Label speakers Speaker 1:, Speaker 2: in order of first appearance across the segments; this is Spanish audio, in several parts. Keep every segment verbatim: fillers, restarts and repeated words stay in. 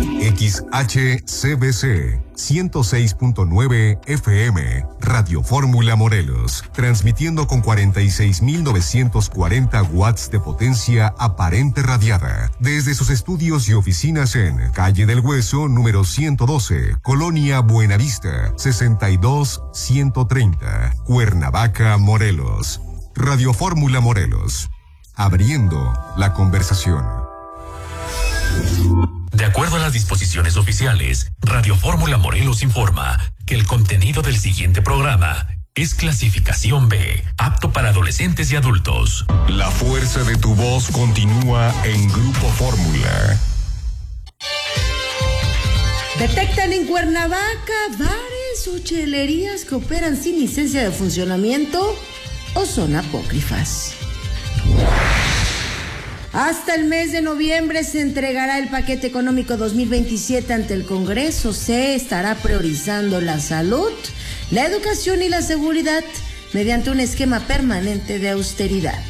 Speaker 1: X H C B C ciento seis punto nueve F M, Radio Fórmula Morelos, transmitiendo con cuarenta y seis mil novecientos cuarenta watts de potencia aparente radiada, desde sus estudios y oficinas en Calle del Hueso, número ciento doce, Colonia Buenavista, sesenta y dos ciento treinta, Cuernavaca, Morelos. Radio Fórmula Morelos, abriendo la conversación.
Speaker 2: De acuerdo a las disposiciones oficiales, Radio Fórmula Morelos informa que el contenido del siguiente programa es clasificación B, apto para adolescentes y adultos.
Speaker 1: La fuerza de tu voz continúa en Grupo Fórmula.
Speaker 3: Detectan en Cuernavaca bares o chelerías que operan sin licencia de funcionamiento o son apócrifas. Hasta el mes de noviembre se entregará el paquete económico dos mil veintisiete ante el Congreso. Se estará priorizando la salud, la educación y la seguridad mediante un esquema permanente de austeridad.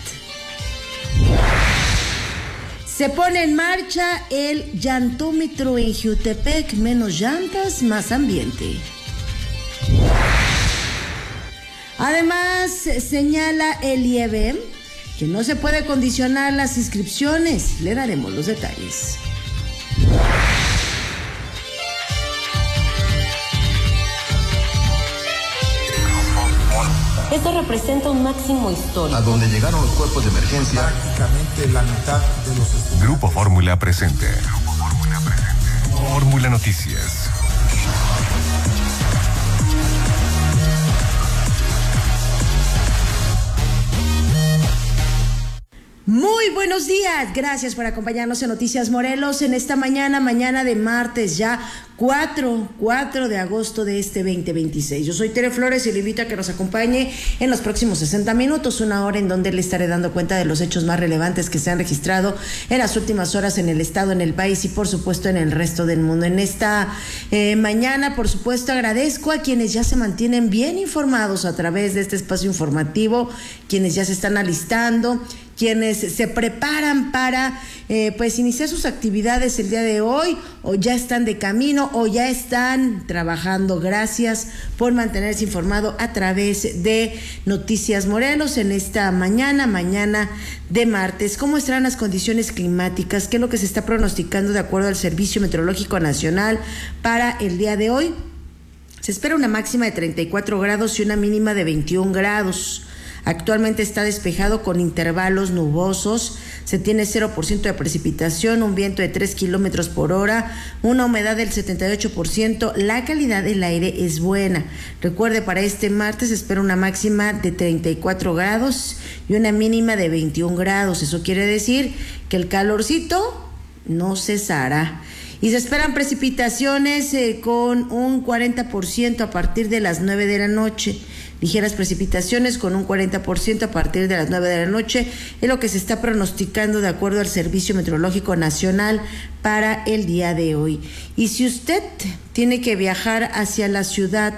Speaker 3: Se pone en marcha el llantómetro en Jiutepec, menos llantas, más ambiente. Además, señala el I E B que no se puede condicionar las inscripciones. Le daremos los detalles.
Speaker 4: Esto representa un máximo histórico.
Speaker 5: A donde llegaron los cuerpos de emergencia.
Speaker 6: Prácticamente la mitad de los estudiantes.
Speaker 1: Grupo Fórmula presente. Grupo Fórmula presente. Fórmula Noticias.
Speaker 3: Muy buenos días, gracias por acompañarnos en Noticias Morelos en esta mañana, mañana de martes ya cuatro de agosto de este veinte veintiséis. Yo soy Tere Flores y le invito a que nos acompañe en los próximos sesenta minutos, una hora en donde le estaré dando cuenta de los hechos más relevantes que se han registrado en las últimas horas en el estado, en el país y por supuesto en el resto del mundo. En esta eh, mañana, por supuesto, agradezco a quienes ya se mantienen bien informados a través de este espacio informativo, quienes ya se están alistando, quienes se preparan para eh, pues iniciar sus actividades el día de hoy, o ya están de camino o ya están trabajando. Gracias por mantenerse informado a través de Noticias Morelos en esta mañana, mañana de martes. ¿Cómo estarán las condiciones climáticas? ¿Qué es lo que se está pronosticando de acuerdo al Servicio Meteorológico Nacional para el día de hoy? Se espera una máxima de treinta y cuatro grados y una mínima de veintiún grados. Actualmente está despejado con intervalos nubosos, se tiene cero por ciento de precipitación, un viento de tres kilómetros por hora, una humedad del setenta y ocho por ciento, la calidad del aire es buena. Recuerde, para este martes se espera una máxima de treinta y cuatro grados y una mínima de veintiún grados. Eso quiere decir que el calorcito no cesará. Y se esperan precipitaciones eh, con un cuarenta por ciento a partir de las nueve de la noche. Ligeras precipitaciones con un cuarenta por ciento a partir de las nueve de la noche, es lo que se está pronosticando de acuerdo al Servicio Meteorológico Nacional para el día de hoy. Y si usted tiene que viajar hacia la Ciudad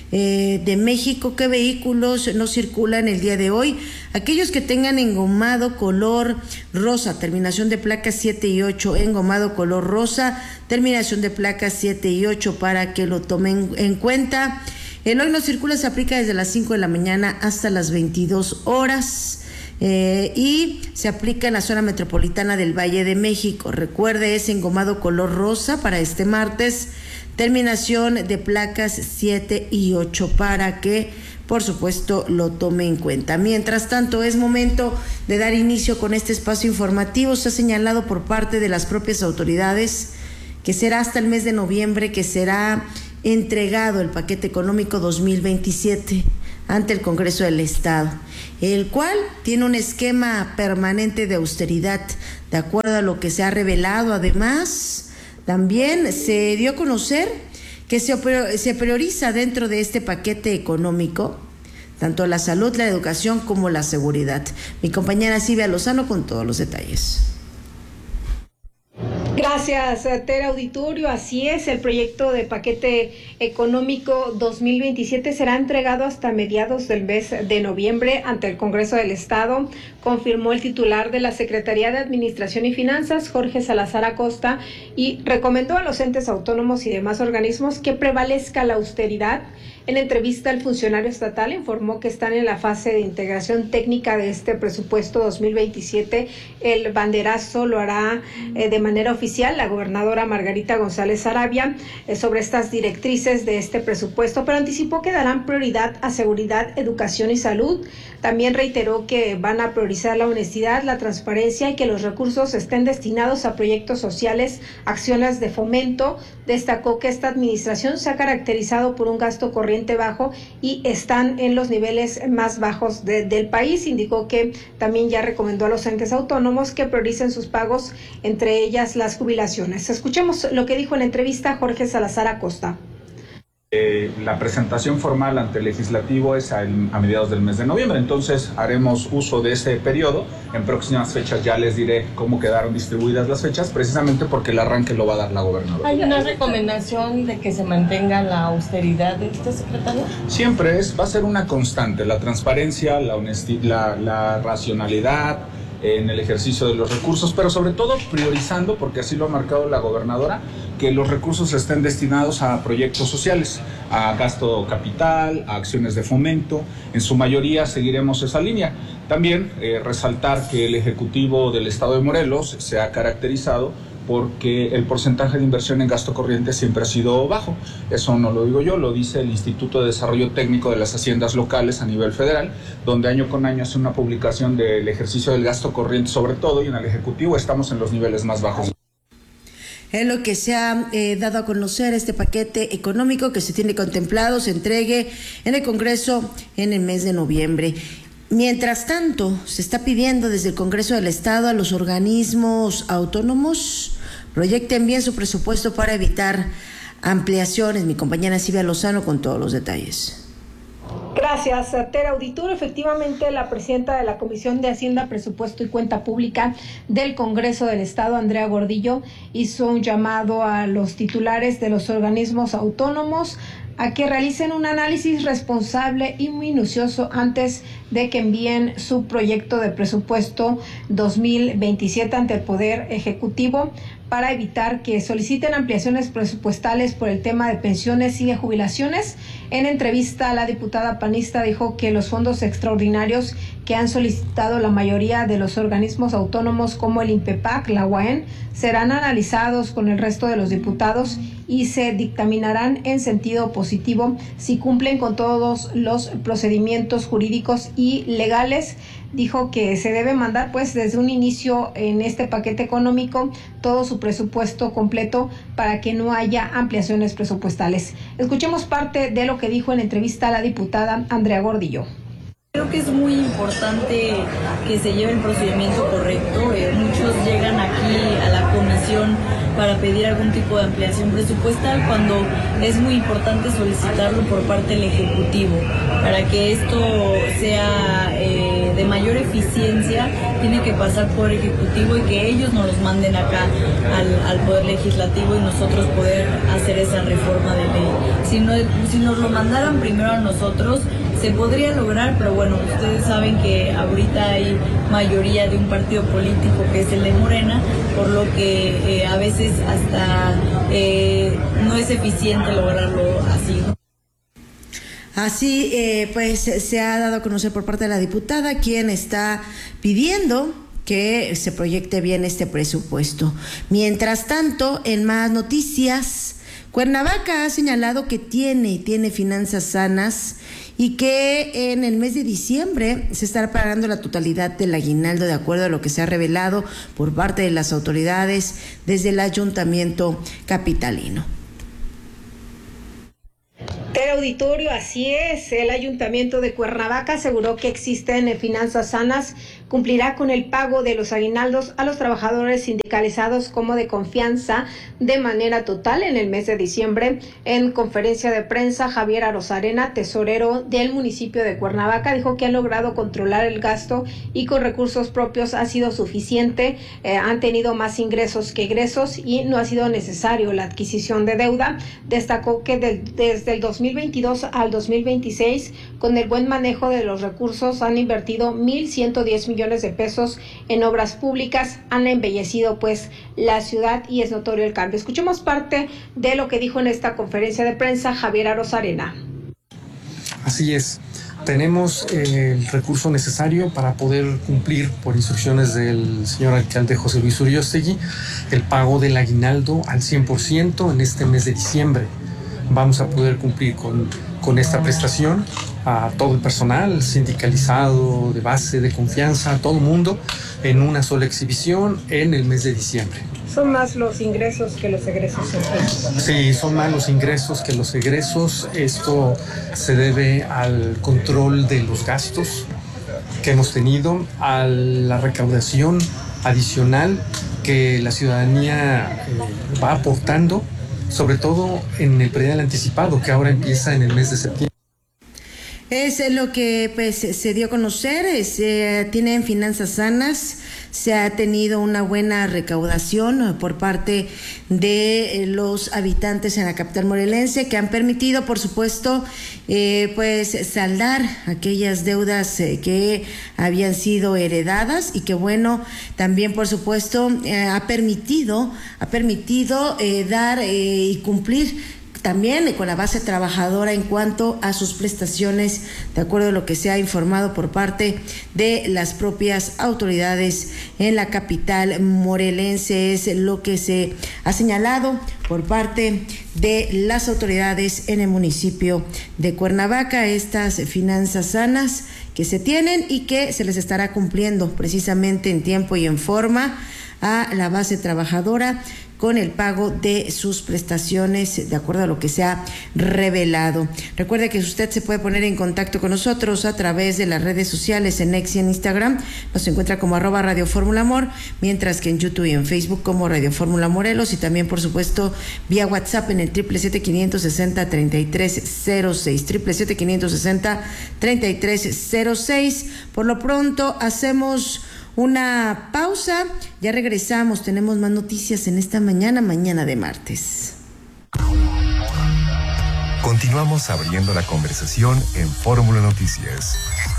Speaker 3: eh, de México, ¿qué vehículos no circulan el día de hoy? Aquellos que tengan engomado color rosa, terminación de placas siete y ocho, engomado color rosa, terminación de placas siete y ocho, para que lo tomen en cuenta. El hoy no circula, se aplica desde las cinco de la mañana hasta las veintidós horas eh, y se aplica en la zona metropolitana del Valle de México. Recuerde, es engomado color rosa para este martes, terminación de placas siete y ocho, para que por supuesto lo tome en cuenta. Mientras tanto, es momento de dar inicio con este espacio informativo. Se ha señalado por parte de las propias autoridades que será hasta el mes de noviembre que será entregado el paquete económico dos mil veintisiete ante el Congreso del Estado, el cual tiene un esquema permanente de austeridad, de acuerdo a lo que se ha revelado. Además, también se dio a conocer que se, se prioriza dentro de este paquete económico tanto la salud, la educación como la seguridad. Mi compañera Silvia Lozano con todos los detalles.
Speaker 7: Gracias, Tere Auditorio. Así es, el proyecto de paquete económico dos mil veintisiete será entregado hasta mediados del mes de noviembre ante el Congreso del Estado confirmó el titular de la Secretaría de Administración y Finanzas, Jorge Salazar Acosta, y recomendó a los entes autónomos y demás organismos que prevalezca la austeridad. En entrevista, el funcionario estatal informó que están en la fase de integración técnica de este presupuesto dos mil veintisiete. El banderazo lo hará eh, de manera oficial la gobernadora Margarita González Arabia eh, sobre estas directrices de este presupuesto, pero anticipó que darán prioridad a seguridad, educación y salud. También reiteró que van a priorizar la honestidad, la transparencia y que los recursos estén destinados a proyectos sociales, acciones de fomento. Destacó que esta administración se ha caracterizado por un gasto corriente bajo y están en los niveles más bajos de, del país. Indicó que también ya recomendó a los entes autónomos que prioricen sus pagos, entre ellas las jubilaciones. Escuchemos lo que dijo en la entrevista Jorge Salazar Acosta.
Speaker 8: Eh, la presentación formal ante el legislativo es a, a mediados del mes de noviembre, entonces haremos uso de ese periodo. En próximas fechas ya les diré cómo quedaron distribuidas las fechas, precisamente porque el arranque lo va a dar la gobernadora.
Speaker 9: ¿Hay una recomendación de que se mantenga la austeridad de este secretario?
Speaker 8: Siempre es, va a ser una constante, la transparencia, la honestidad, la, la racionalidad en el ejercicio de los recursos, pero sobre todo priorizando, porque así lo ha marcado la gobernadora, que los recursos estén destinados a proyectos sociales, a gasto capital, a acciones de fomento. En su mayoría seguiremos esa línea. También eh, resaltar que el Ejecutivo del Estado de Morelos se ha caracterizado porque el porcentaje de inversión en gasto corriente siempre ha sido bajo. Eso no lo digo yo, lo dice el Instituto de Desarrollo Técnico de las Haciendas Locales a nivel federal, donde año con año hace una publicación del ejercicio del gasto corriente sobre todo, y en el Ejecutivo estamos en los niveles más bajos.
Speaker 3: Es lo que se ha eh, dado a conocer este paquete económico que se tiene contemplado, se entregue en el Congreso en el mes de noviembre. Mientras tanto, se está pidiendo desde el Congreso del Estado a los organismos autónomos proyecten bien su presupuesto para evitar ampliaciones. Mi compañera Silvia Lozano con todos los detalles.
Speaker 7: Gracias, Tere Auditorio. Efectivamente, la presidenta de la Comisión de Hacienda, Presupuesto y Cuenta Pública del Congreso del Estado, Andrea Gordillo, hizo un llamado a los titulares de los organismos autónomos a que realicen un análisis responsable y minucioso antes de que envíen su proyecto de presupuesto dos mil veintisiete ante el Poder Ejecutivo, para evitar que soliciten ampliaciones presupuestales por el tema de pensiones y de jubilaciones. En entrevista, la diputada panista dijo que los fondos extraordinarios que han solicitado la mayoría de los organismos autónomos, como el INPEPAC, la U A N, serán analizados con el resto de los diputados y se dictaminarán en sentido positivo si cumplen con todos los procedimientos jurídicos y legales. Dijo que se debe mandar pues desde un inicio en este paquete económico todo su presupuesto completo para que no haya ampliaciones presupuestales. Escuchemos parte de lo que dijo en entrevista a la diputada Andrea Gordillo.
Speaker 10: Creo que es muy importante que se lleve el procedimiento correcto. Eh, muchos llegan aquí a la comisión para pedir algún tipo de ampliación presupuestal cuando es muy importante solicitarlo por parte del Ejecutivo. Para que esto sea eh, de mayor eficiencia, tiene que pasar por el Ejecutivo y que ellos nos los manden acá al, al Poder Legislativo y nosotros poder hacer esa reforma de ley. Si, no, si nos lo mandaran primero a nosotros, se podría lograr, pero bueno, ustedes saben que ahorita hay mayoría de un partido político que es el de Morena, por lo que eh, a veces hasta eh, no es eficiente lograrlo así, ¿no?
Speaker 3: Así, eh, pues se ha dado a conocer por parte de la diputada, quien está pidiendo que se proyecte bien este presupuesto. Mientras tanto, en más noticias, Cuernavaca ha señalado que tiene, tiene finanzas sanas y que en el mes de diciembre se estará pagando la totalidad del aguinaldo, de acuerdo a lo que se ha revelado por parte de las autoridades desde el ayuntamiento capitalino.
Speaker 7: Tere Auditorio, así es, el Ayuntamiento de Cuernavaca aseguró que existen finanzas sanas, cumplirá con el pago de los aguinaldos a los trabajadores sindicalizados como de confianza de manera total en el mes de diciembre. En conferencia de prensa, Javier Arozarena, tesorero del municipio de Cuernavaca, dijo que han logrado controlar el gasto y con recursos propios ha sido suficiente, eh, han tenido más ingresos que egresos y no ha sido necesario la adquisición de deuda. Destacó que de, desde el dos mil veintidós al dos mil veintiséis, con el buen manejo de los recursos, han invertido mil ciento diez millones millones de pesos en obras públicas han embellecido pues la ciudad y es notorio el cambio. Escuchemos parte de lo que dijo en esta conferencia de prensa Javier Arozarena.
Speaker 11: Así es. Tenemos eh, el recurso necesario para poder cumplir, por instrucciones del señor alcalde José Luis Uriostegui, el pago del aguinaldo al cien por ciento en este mes de diciembre. Vamos a poder cumplir con, con esta prestación a todo el personal sindicalizado, de base, de confianza, a todo el mundo, en una sola exhibición en el mes de diciembre.
Speaker 7: ¿Son más los ingresos que los egresos?
Speaker 11: Sí, son más los ingresos que los egresos. Esto se debe al control de los gastos que hemos tenido, a la recaudación adicional que la ciudadanía eh, va aportando, sobre todo en el predial anticipado que ahora empieza en el mes de septiembre.
Speaker 3: Es lo que pues se dio a conocer, se tienen finanzas sanas, se ha tenido una buena recaudación por parte de los habitantes en la capital morelense que han permitido, por supuesto, eh, pues saldar aquellas deudas eh, que habían sido heredadas y que bueno, también por supuesto eh, ha permitido, ha permitido eh, dar eh, y cumplir también con la base trabajadora en cuanto a sus prestaciones, de acuerdo a lo que se ha informado por parte de las propias autoridades en la capital morelense. Es lo que se ha señalado por parte de las autoridades en el municipio de Cuernavaca, estas finanzas sanas que se tienen y que se les estará cumpliendo precisamente en tiempo y en forma a la base trabajadora con el pago de sus prestaciones de acuerdo a lo que se ha revelado. Recuerde que usted se puede poner en contacto con nosotros a través de las redes sociales en X y en Instagram. Nos encuentra como arroba Radio Fórmula Amor, mientras que en YouTube y en Facebook como Radio Fórmula Morelos y también por supuesto vía WhatsApp en el triple siete quinientos sesenta treinta y tres cero seis, triple siete quinientos sesenta treinta y tres cero seis. Por lo pronto hacemos una pausa, ya regresamos, tenemos más noticias en esta mañana, mañana de martes.
Speaker 1: Continuamos abriendo la conversación en Fórmula Noticias.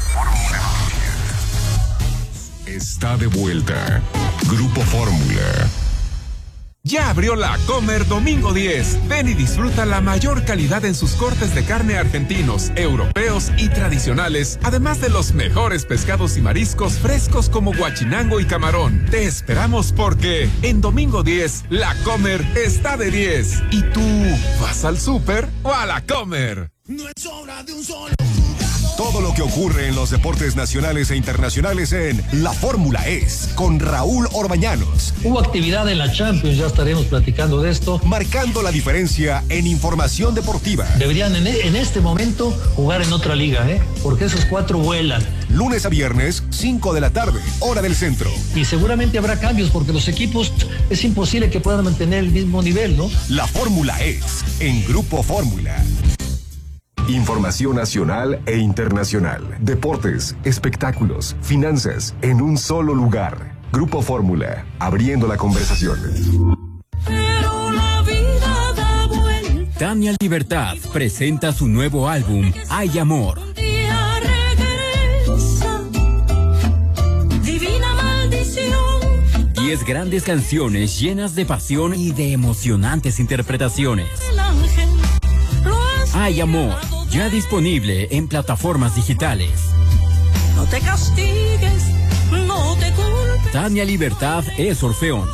Speaker 1: Está de vuelta Grupo Fórmula.
Speaker 12: Ya abrió la Comer Domingo diez. Ven y disfruta la mayor calidad en sus cortes de carne argentinos, europeos y tradicionales, además de los mejores pescados y mariscos frescos como guachinango y camarón. Te esperamos porque en Domingo diez, la Comer está de diez. ¿Y tú vas al súper o a la Comer?
Speaker 1: No es obra de un solo. Todo lo que ocurre en los deportes nacionales e internacionales en La Fórmula Es, con Raúl Orbañanos.
Speaker 13: Hubo actividad en la Champions, ya estaremos platicando de esto.
Speaker 1: Marcando la diferencia en información deportiva.
Speaker 13: Deberían en, en este momento jugar en otra liga, ¿eh? Porque esos cuatro vuelan.
Speaker 1: Lunes a viernes, cinco de la tarde, hora del centro.
Speaker 13: Y seguramente habrá cambios porque los equipos es imposible que puedan mantener el mismo nivel, ¿no?
Speaker 1: La Fórmula Es, en Grupo Fórmula. Información nacional e internacional, deportes, espectáculos, finanzas, en un solo lugar. Grupo Fórmula, abriendo la conversación.
Speaker 14: Pero la vida da vuelta.
Speaker 15: Tania Libertad presenta su nuevo álbum, Hay Amor.
Speaker 14: Día regresa, divina maldición.
Speaker 15: Diez grandes canciones llenas de pasión y de emocionantes interpretaciones.
Speaker 14: El ángel lo has
Speaker 15: Hay Amor, ya disponible en plataformas digitales.
Speaker 14: No te castigues, no te culpes.
Speaker 15: Tania Libertad es Orfeón.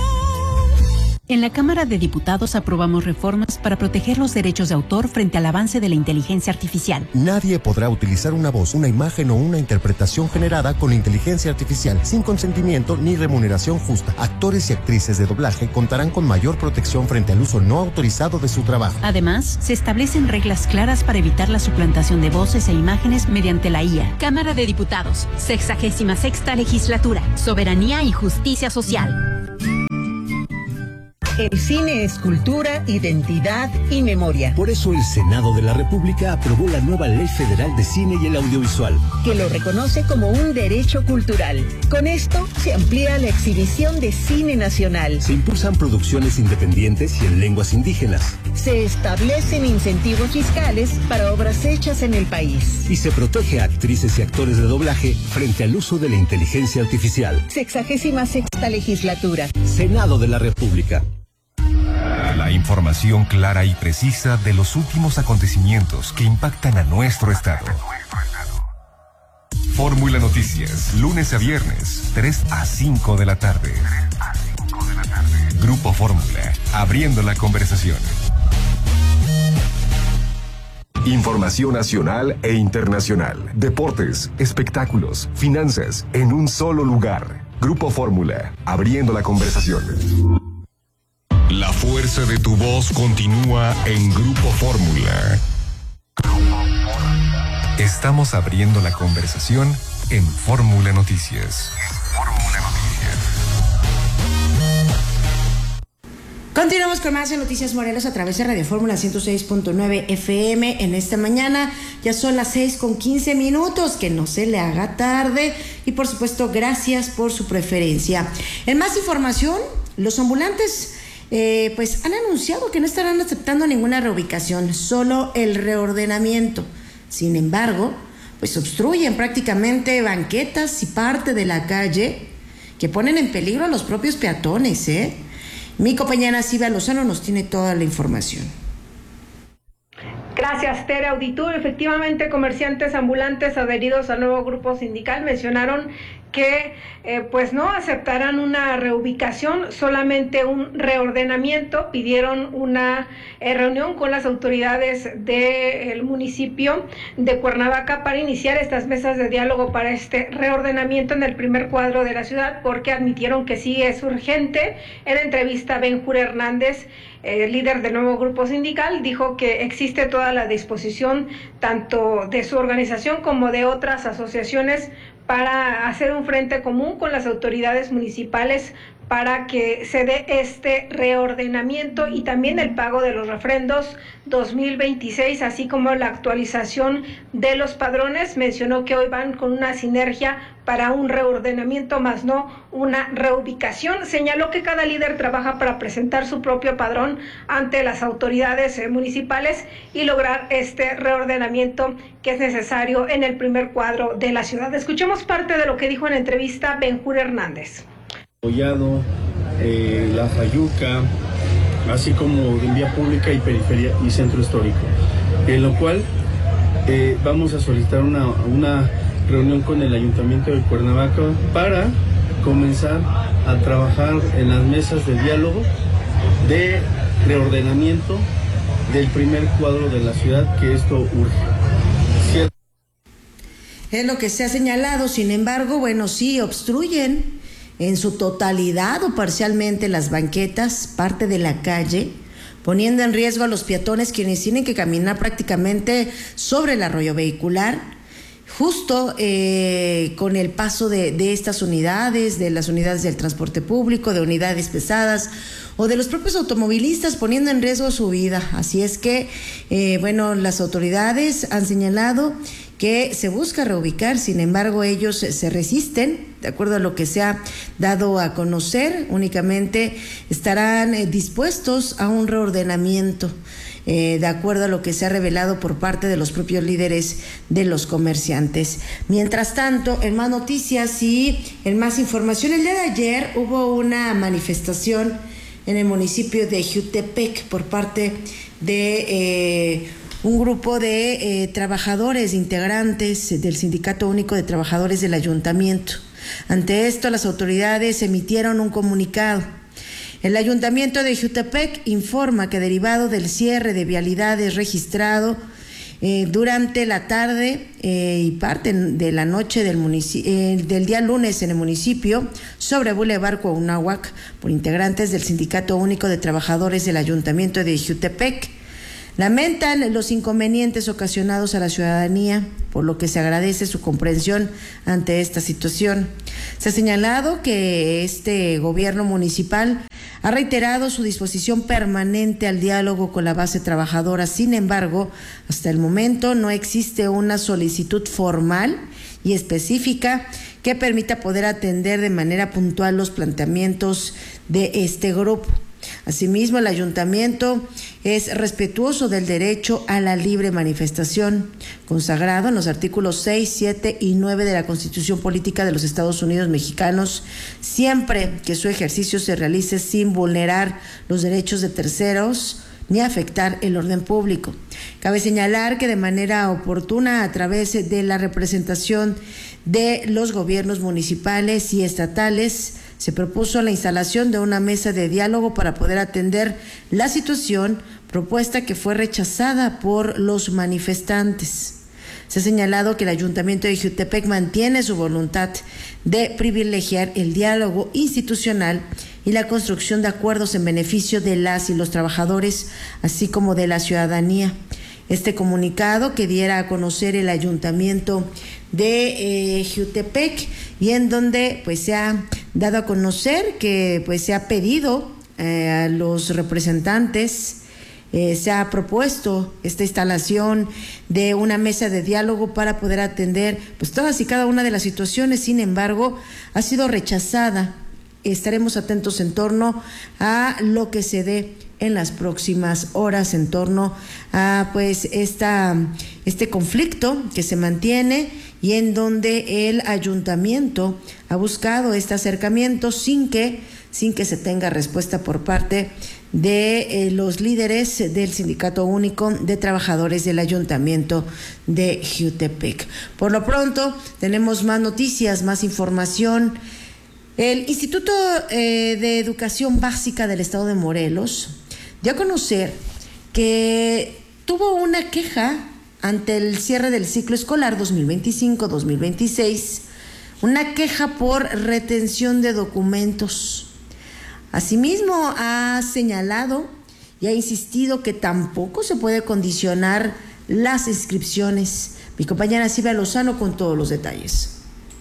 Speaker 16: En la Cámara de Diputados aprobamos reformas para proteger los derechos de autor frente al avance de la inteligencia artificial.
Speaker 17: Nadie podrá utilizar una voz, una imagen o una interpretación generada con inteligencia artificial sin consentimiento ni remuneración justa. Actores y actrices de doblaje contarán con mayor protección frente al uso no autorizado de su trabajo.
Speaker 16: Además, se establecen reglas claras para evitar la suplantación de voces e imágenes mediante la I A.
Speaker 18: Cámara de Diputados, sexagésima sexta legislatura, soberanía y justicia social.
Speaker 19: El cine es cultura, identidad y memoria.
Speaker 20: Por eso el Senado de la República aprobó la nueva Ley Federal de Cine y el Audiovisual,
Speaker 19: que lo reconoce como un derecho cultural. Con esto se amplía la exhibición de cine nacional.
Speaker 20: Se impulsan producciones independientes y en lenguas indígenas.
Speaker 19: Se establecen incentivos fiscales para obras hechas en el país.
Speaker 20: Y se protege a actrices y actores de doblaje frente al uso de la inteligencia artificial.
Speaker 19: Sexagésima sexta legislatura.
Speaker 20: Senado de la República.
Speaker 1: La información clara y precisa de los últimos acontecimientos que impactan a nuestro estado. Fórmula Noticias, lunes a viernes, tres a cinco de la tarde. Grupo Fórmula, abriendo la conversación. Información nacional e internacional, deportes, espectáculos, finanzas, en un solo lugar. Grupo Fórmula, abriendo la conversación. La fuerza de tu voz continúa en Grupo Fórmula. Estamos abriendo la conversación en Fórmula Noticias. Fórmula Noticias.
Speaker 3: Continuamos con más en Noticias Morelos a través de Radio Fórmula ciento seis punto nueve F M en esta mañana. Ya son las seis con quince minutos, que no se le haga tarde. Y por supuesto, gracias por su preferencia. En más información, los ambulantes eh, pues han anunciado que no estarán aceptando ninguna reubicación, solo el reordenamiento. Sin embargo, pues obstruyen prácticamente banquetas y parte de la calle que ponen en peligro a los propios peatones, ¿eh? Mi compañera Silvia Lozano nos tiene toda la información.
Speaker 7: Gracias, Tere Auditor. Efectivamente, comerciantes ambulantes adheridos al nuevo grupo sindical mencionaron que eh, pues no aceptarán una reubicación, solamente un reordenamiento. Pidieron una eh, reunión con las autoridades del municipio de Cuernavaca para iniciar estas mesas de diálogo para este reordenamiento en el primer cuadro de la ciudad, porque admitieron que sí es urgente. En entrevista, Benjur Hernández, el líder del nuevo grupo sindical, dijo que existe toda la disposición tanto de su organización como de otras asociaciones para hacer un frente común con las autoridades municipales para que se dé este reordenamiento y también el pago de los refrendos dos mil veintiséis, así como la actualización de los padrones. Mencionó que hoy van con una sinergia para un reordenamiento, más no una reubicación. Señaló que cada líder trabaja para presentar su propio padrón ante las autoridades que es necesario en el primer cuadro de la ciudad. Escuchemos parte de lo que dijo en entrevista Benjur Hernández.
Speaker 21: Apoyado, eh, La Fayuca, así como de vía pública y periferia y centro histórico, en lo cual eh, vamos a solicitar una, una reunión con el Ayuntamiento de Cuernavaca para comenzar a trabajar en las mesas de diálogo de reordenamiento del primer cuadro de la ciudad, que esto urge. Cierto.
Speaker 3: Es lo que se ha señalado. Sin embargo, bueno, sí obstruyen en su totalidad o parcialmente las banquetas, parte de la calle, poniendo en riesgo a los peatones, quienes tienen que caminar prácticamente sobre el arroyo vehicular, justo eh, con el paso de, de estas unidades, de las unidades del transporte público, de unidades pesadas o de los propios automovilistas, poniendo en riesgo su vida. Así es que, eh, bueno, las autoridades han señalado que se busca reubicar, sin embargo ellos se resisten, de acuerdo a lo que se ha dado a conocer. Únicamente estarán eh, dispuestos a un reordenamiento, eh, de acuerdo a lo que se ha revelado por parte de los propios líderes de los comerciantes. Mientras tanto, en más noticias y en más información, el día de ayer hubo una manifestación en el municipio de Jutepec por parte de eh, un grupo de eh, trabajadores, integrantes del Sindicato Único de Trabajadores del Ayuntamiento. Ante esto, las autoridades emitieron un comunicado. El Ayuntamiento de Jutepec informa que, derivado del cierre de vialidades registrado eh, durante la tarde eh, y parte de la noche del, eh, del día lunes en el municipio, sobre Boulevard Cuauhnáhuac, por integrantes del Sindicato Único de Trabajadores del Ayuntamiento de Jutepec, lamentan los inconvenientes ocasionados a la ciudadanía, por lo que se agradece su comprensión ante esta situación. Se ha señalado que este gobierno municipal ha reiterado su disposición permanente al diálogo con la base trabajadora. Sin embargo, hasta el momento no existe una solicitud formal y específica que permita poder atender de manera puntual los planteamientos de este grupo. Asimismo, el ayuntamiento es respetuoso del derecho a la libre manifestación, consagrado en los artículos seis, siete y nueve de la Constitución Política de los Estados Unidos Mexicanos, siempre que su ejercicio se realice sin vulnerar los derechos de terceros ni afectar el orden público. Cabe señalar que de manera oportuna, a través de la representación de los gobiernos municipales y estatales, se propuso la instalación de una mesa de diálogo para poder atender la situación, propuesta que fue rechazada por los manifestantes. Se ha señalado que el Ayuntamiento de Jiutepec mantiene su voluntad de privilegiar el diálogo institucional y la construcción de acuerdos en beneficio de las y los trabajadores, así como de la ciudadanía. Este comunicado que diera a conocer el Ayuntamiento de eh, Jiutepec, y en donde pues se ha dado a conocer que pues se ha pedido eh, a los representantes, eh, se ha propuesto esta instalación de una mesa de diálogo para poder atender pues todas y cada una de las situaciones. Sin embargo, ha sido rechazada. Estaremos atentos en torno a lo que se dé en las próximas horas en torno a pues esta este conflicto que se mantiene y en donde el ayuntamiento ha buscado este acercamiento sin que sin que se tenga respuesta por parte de eh, los líderes del Sindicato Único de Trabajadores del Ayuntamiento de Jiutepec. Por lo pronto tenemos más noticias, más información. El Instituto eh, de Educación Básica del Estado de Morelos dio a conocer que tuvo una queja ante el cierre del ciclo escolar dos mil veinticinco dos mil veintiséis, una queja por retención de documentos. Asimismo, ha señalado y ha insistido que tampoco se puede condicionar las inscripciones. Mi compañera Silvia Lozano con todos los detalles.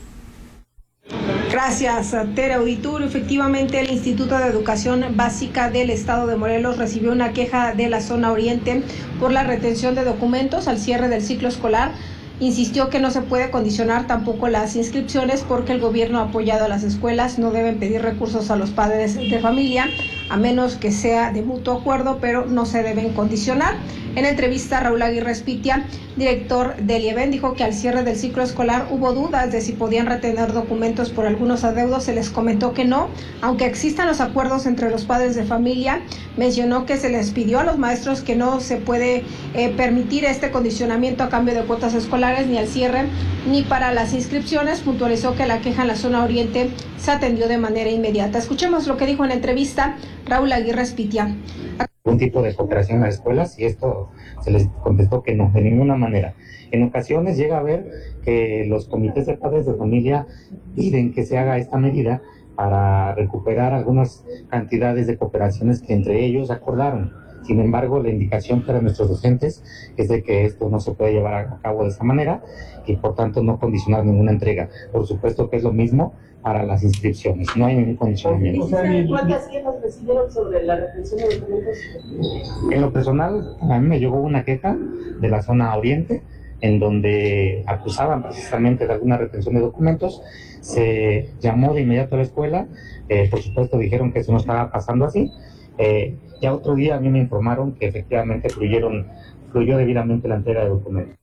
Speaker 7: Gracias, Tere Auditur. Efectivamente, el Instituto de Educación Básica del Estado de Morelos recibió una queja de la zona oriente por la retención de documentos al cierre del ciclo escolar. Insistió que no se puede condicionar tampoco las inscripciones porque el gobierno ha apoyado a las escuelas, no deben pedir recursos a los padres de familia, a menos que sea de mutuo acuerdo, pero no se deben condicionar. En entrevista, Raúl Aguirre Espitia, director del I E B E N, dijo que al cierre del ciclo escolar hubo dudas de si podían retener documentos por algunos adeudos. Se les comentó que no, aunque existan los acuerdos entre los padres de familia. Mencionó que se les pidió a los maestros que no se puede eh, permitir este condicionamiento a cambio de cuotas escolares, ni al cierre, ni para las inscripciones. Puntualizó que la queja en la zona oriente se atendió de manera inmediata. Escuchemos lo que dijo en la entrevista Raúl Aguirre Espitia.
Speaker 2: Un tipo de cooperación a las escuelas, y esto se les contestó que no, de ninguna manera. En ocasiones llega a ver que los comités de padres de familia piden que se haga esta medida para recuperar algunas cantidades de cooperaciones que entre ellos acordaron. Sin embargo, la indicación para nuestros docentes es de que esto no se puede llevar a cabo de esta manera y por tanto no condicionar ninguna entrega. Por supuesto que es lo mismo para las inscripciones, no hay ningún condicionamiento.
Speaker 9: ¿Cuántas quejas recibieron sobre la retención de documentos?
Speaker 2: En lo personal, a mí me llegó una queja de la zona oriente, en donde acusaban precisamente de alguna retención de documentos. Se llamó de inmediato a la escuela, eh, por supuesto dijeron que eso no estaba pasando así. Eh, ya otro día a mí me informaron que efectivamente fluyeron, fluyó debidamente la entrega de documentos.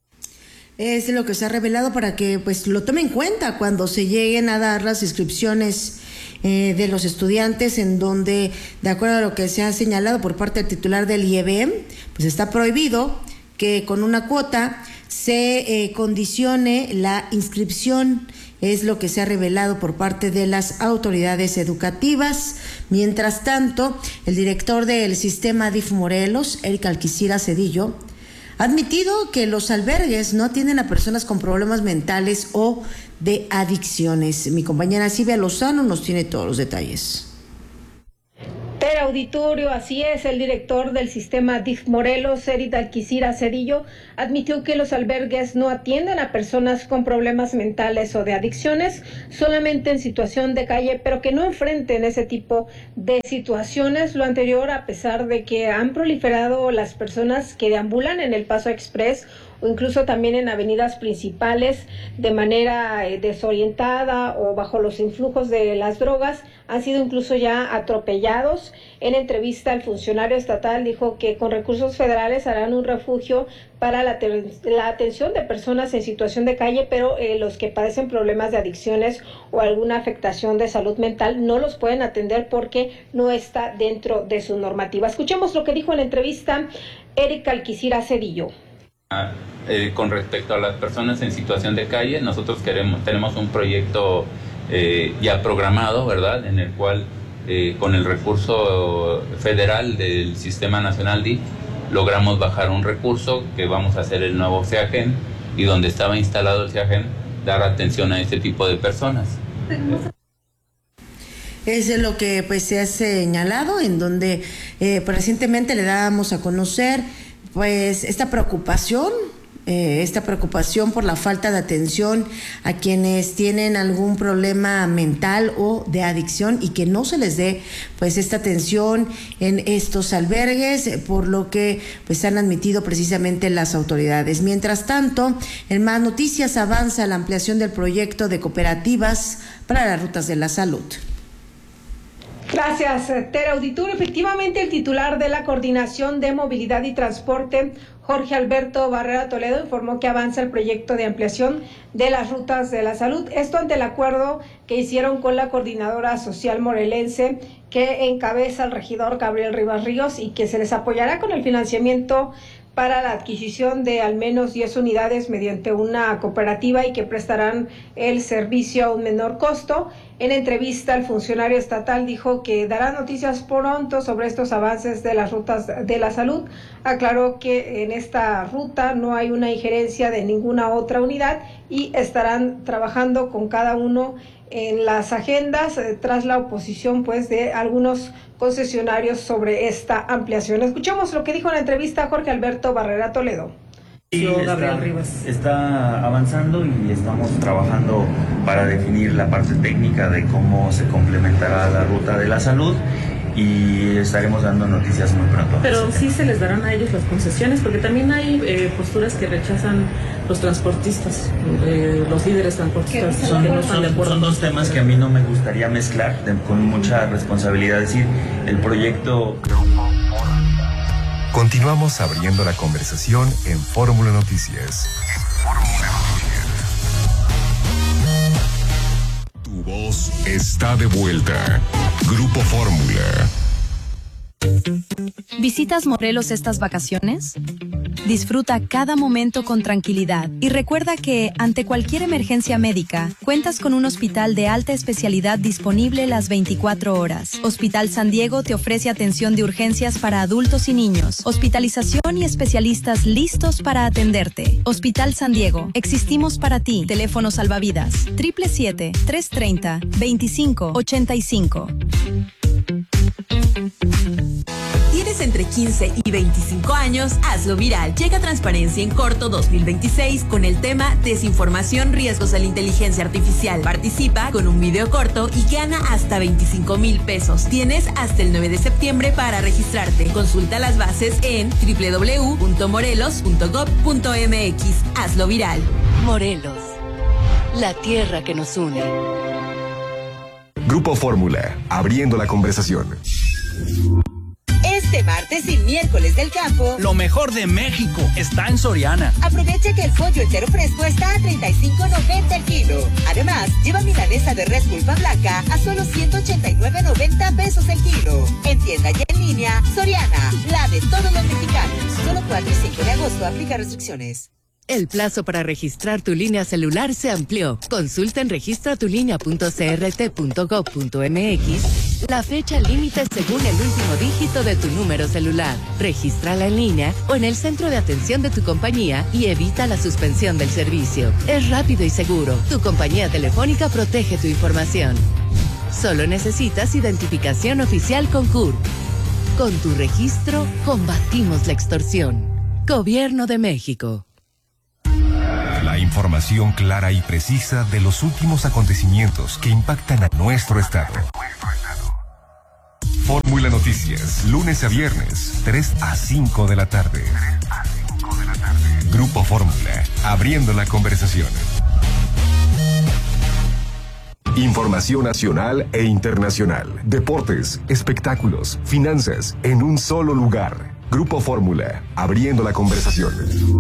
Speaker 3: Es lo que se ha revelado para que pues lo tomen en cuenta cuando se lleguen a dar las inscripciones eh, de los estudiantes, en donde, de acuerdo a lo que se ha señalado por parte del titular del I E B E N, pues está prohibido que con una cuota se eh, condicione la inscripción. Es lo que se ha revelado por parte de las autoridades educativas. Mientras tanto, el director del sistema D I F Morelos, Erika Alquicira Cedillo, ha admitido que los albergues no atienden a personas con problemas mentales o de adicciones. Mi compañera Silvia Lozano nos tiene todos los detalles.
Speaker 7: Tere Auditorio, así es, el director del sistema D I F Morelos, Eric Alquicira Cedillo, admitió que los albergues no atienden a personas con problemas mentales o de adicciones, solamente en situación de calle, pero que no enfrenten ese tipo de situaciones. Lo anterior, a pesar de que han proliferado las personas que deambulan en el Paso Express o incluso también en avenidas principales de manera eh, desorientada o bajo los influjos de las drogas, han sido incluso ya atropellados. En entrevista, el funcionario estatal dijo que con recursos federales harán un refugio para la, la atención de personas en situación de calle, pero eh, los que padecen problemas de adicciones o alguna afectación de salud mental no los pueden atender porque no está dentro de su normativa. Escuchemos lo que dijo en la entrevista Eric Alquicira Cedillo.
Speaker 4: Eh, con respecto a las personas en situación de calle, nosotros queremos tenemos un proyecto eh, ya programado, ¿verdad?, en el cual eh, con el recurso federal del Sistema Nacional D I F logramos bajar un recurso que vamos a hacer el nuevo CEAGEN, y donde estaba instalado el CEAGEN, dar atención a este tipo de personas.
Speaker 3: Es lo que pues se ha señalado, en donde eh, recientemente le dábamos a conocer pues esta preocupación, eh, esta preocupación por la falta de atención a quienes tienen algún problema mental o de adicción y que no se les dé pues esta atención en estos albergues, por lo que pues han admitido precisamente las autoridades. Mientras tanto, en más noticias, avanza la ampliación del proyecto de cooperativas para las rutas de la salud.
Speaker 7: Gracias, Tere Auditorio. Efectivamente, el titular de la Coordinación de Movilidad y Transporte, Jorge Alberto Barrera Toledo, informó que avanza el proyecto de ampliación de las rutas de la salud. Esto ante el acuerdo que hicieron con la Coordinadora Social Morelense, que encabeza el regidor Gabriel Rivas Ríos, y que se les apoyará con el financiamiento para la adquisición de al menos diez unidades mediante una cooperativa y que prestarán el servicio a un menor costo. En entrevista, el funcionario estatal dijo que dará noticias pronto sobre estos avances de las rutas de la salud. Aclaró que en esta ruta no hay una injerencia de ninguna otra unidad y estarán trabajando con cada uno en las agendas eh, tras la oposición pues de algunos concesionarios sobre esta ampliación. Escuchamos lo que dijo en la entrevista Jorge Alberto Barrera Toledo.
Speaker 22: Sí, está, está avanzando y estamos trabajando para definir la parte técnica de cómo se complementará la ruta de la salud, y estaremos dando noticias muy pronto.
Speaker 23: Pero sí se les darán a ellos las concesiones, porque también hay eh, posturas que rechazan los transportistas, eh, los líderes transportistas.
Speaker 22: Son,
Speaker 23: que no están
Speaker 22: son,
Speaker 23: de acuerdo.
Speaker 22: son dos temas que a mí no me gustaría mezclar de, con mucha responsabilidad. Es decir, el proyecto...
Speaker 1: Continuamos abriendo la conversación en Fórmula Noticias. Tu voz está de vuelta. Grupo Fórmula.
Speaker 18: ¿Visitas Morelos estas vacaciones? Disfruta cada momento con tranquilidad y recuerda que, ante cualquier emergencia médica, cuentas con un hospital de alta especialidad disponible las veinticuatro horas. Hospital San Diego te ofrece atención de urgencias para adultos y niños, hospitalización y especialistas listos para atenderte. Hospital San Diego, existimos para ti. Teléfono salvavidas, siete siete siete, tres tres cero, dos cinco ocho cinco.
Speaker 24: ¿Tienes entre quince y veinticinco años? Hazlo viral. Llega Transparencia en Corto dos mil veintiséis con el tema Desinformación, riesgos de la inteligencia artificial. Participa con un video corto y gana hasta veinticinco mil pesos. Tienes hasta el nueve de septiembre para registrarte. Consulta las bases en doble u doble u doble u punto morelos punto gob punto eme equis. Hazlo viral.
Speaker 25: Morelos, la tierra que nos une.
Speaker 1: Grupo Fórmula, abriendo la conversación.
Speaker 26: Este martes y miércoles del campo,
Speaker 27: lo mejor de México está en Soriana.
Speaker 26: Aprovecha que el pollo entero fresco está a treinta y cinco noventa el kilo. Además, lleva milanesa de res pulpa blanca a solo ciento ochenta y nueve noventa pesos el kilo. En tienda y en línea, Soriana, la de todos los mexicanos. Solo cuatro y cinco de agosto, aplica restricciones.
Speaker 25: El plazo para registrar tu línea celular se amplió. Consulta en registra tu línea punto c r t punto gob punto eme equis la fecha límite según el último dígito de tu número celular. Regístrala en línea o en el centro de atención de tu compañía y evita la suspensión del servicio. Es rápido y seguro. Tu compañía telefónica protege tu información. Solo necesitas identificación oficial con C U R. Con tu registro, combatimos la extorsión. Gobierno de México.
Speaker 1: La información clara y precisa de los últimos acontecimientos que impactan a nuestro estado. Fórmula Noticias, lunes a viernes, tres a cinco de la tarde. Grupo Fórmula, abriendo la conversación. Información nacional e internacional, deportes, espectáculos, finanzas, en un solo lugar. Grupo Fórmula, abriendo la conversación.